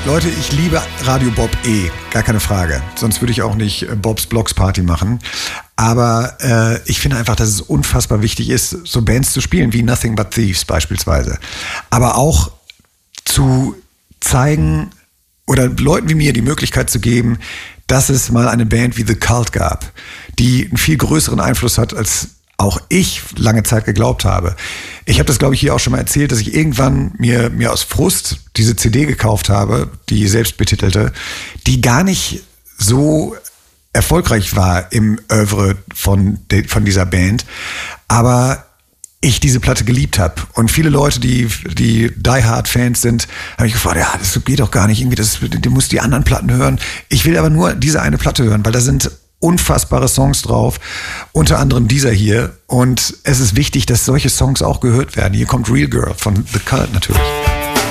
Leute, ich liebe Radio Bob gar keine Frage. Sonst würde ich auch nicht Bobs Blocks Party machen. Aber ich finde einfach, dass es unfassbar wichtig ist, so Bands zu spielen wie Nothing But Thieves beispielsweise. Aber auch zu zeigen oder Leuten wie mir die Möglichkeit zu geben, dass es mal eine Band wie The Cult gab, die einen viel größeren Einfluss hat, als auch ich lange Zeit geglaubt habe. Ich habe das, glaube ich, hier auch schon mal erzählt, dass ich irgendwann mir aus Frust diese CD gekauft habe, die selbstbetitelte, die gar nicht so erfolgreich war im Oeuvre von dieser Band, aber ich diese Platte geliebt habe. Und viele Leute, die Die Hard Fans sind, habe ich gefragt, ja, das geht doch gar nicht, irgendwie, du musst die anderen Platten hören. Ich will aber nur diese eine Platte hören, weil da sind unfassbare Songs drauf, unter anderem dieser hier. Und es ist wichtig, dass solche Songs auch gehört werden. Hier kommt Real Girl von The Cult natürlich.